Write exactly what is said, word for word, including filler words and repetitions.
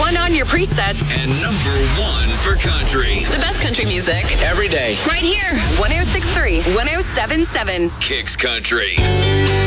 one on your preset. And number one for country. The best country music. Every day. Right here. one oh six point three, one oh seven point seven. Kicks Country.